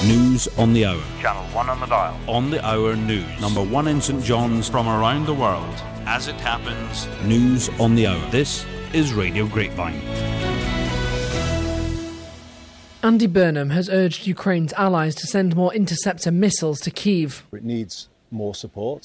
News on the hour. Channel 1 on the dial. On the hour news. Number 1 in St John's. From around the world. As it happens. News on the hour. This is Radio Grapevine. Andy Burnham has urged Ukraine's allies to send more interceptor missiles to Kyiv. It needs more support,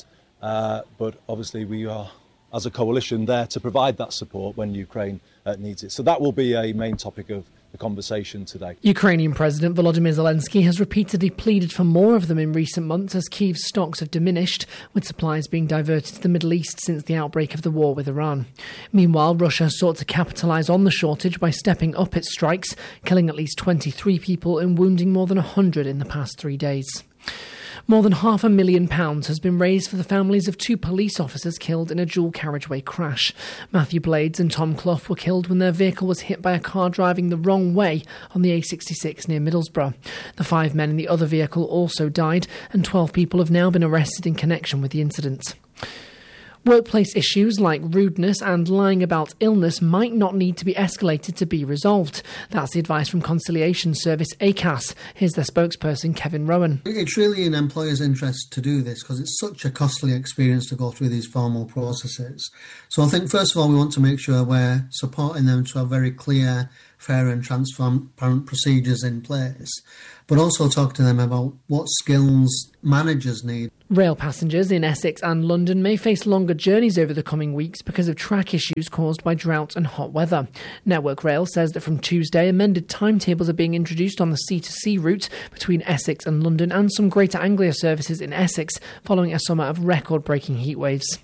but obviously we are, as a coalition, there to provide that support when Ukraine needs it. So that will be a main topic of the conversation today. Ukrainian President Volodymyr Zelensky has repeatedly pleaded for more of them in recent months as Kyiv's stocks have diminished, with supplies being diverted to the Middle East since the outbreak of the war with Iran. Meanwhile, Russia sought to capitalise on the shortage by stepping up its strikes, killing at least 23 people and wounding more than 100 in the past 3 days. More than £500,000 has been raised for the families of 2 police officers killed in a dual carriageway crash. Matthew Blades and Tom Clough were killed when their vehicle was hit by a car driving the wrong way on the A66 near Middlesbrough. The 5 men in the other vehicle also died, and 12 people have now been arrested in connection with the incident. Workplace issues like rudeness and lying about illness might not need to be escalated to be resolved. That's the advice from conciliation service ACAS. Here's their spokesperson, Kevin Rowan. It's really in employers' interest to do this because it's such a costly experience to go through these formal processes. So I think, first of all, we want to make sure we're supporting them to have very clear, fair and transparent procedures in place, but also talk to them about what skills managers need. Rail passengers in Essex and London may face longer journeys over the coming weeks because of track issues caused by drought and hot weather. Network Rail says that from Tuesday, amended timetables are being introduced on the C2C route between Essex and London and some Greater Anglia services in Essex following a summer of record-breaking heatwaves.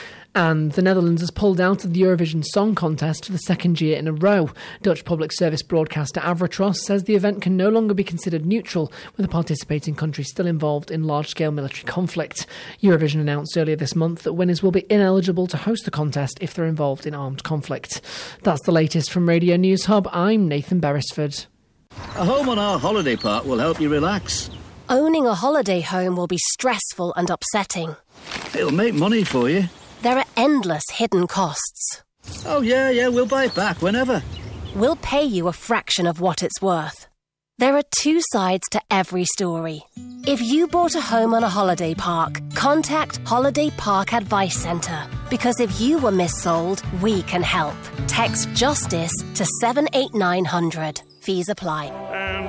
And the Netherlands has pulled out of the Eurovision Song Contest for the second year in a row. Dutch public service broadcaster Avrotros says the event can no longer be considered neutral, with the participating country still involved in large-scale military conflict. Eurovision announced earlier this month that winners will be ineligible to host the contest if they're involved in armed conflict. That's the latest from Radio News Hub. I'm Nathan Beresford. A home on our holiday park will help you relax. Owning a holiday home will be stressful and upsetting. It'll make money for you. There are endless hidden costs. Oh, yeah, we'll buy it back whenever. We'll pay you a fraction of what it's worth. There are 2 sides to every story. If you bought a home on a holiday park, contact Holiday Park Advice Centre. Because if you were missold, we can help. Text JUSTICE to 78900. Fees apply.